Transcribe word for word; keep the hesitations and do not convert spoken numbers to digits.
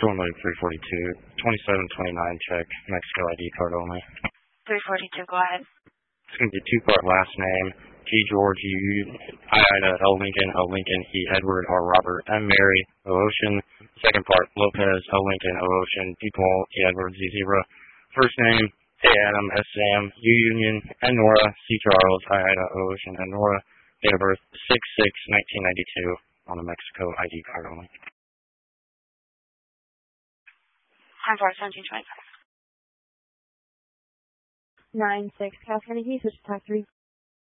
Storm Lake three forty-two, twenty-seven twenty-nine check, Mexico I D card only. three forty-two, go ahead. It's going to be a two-part last name. G. George, U. I. Ida, L. Lincoln, O. Lincoln, E. Edward, R. Robert, M. Mary, O. Ocean. Second part, Lopez, O. Lincoln, O. Ocean, D. Paul, E. Edward, Z. Zebra. First name, A. Adam, S. Sam, U. Union, N. Nora, C. Charles, I. Ida, O. Ocean, N. Nora. Date of birth, six six nineteen ninety-two on the Mexico I D card only. Time for seventeen twenty-five. nine six, California, switch to talk three.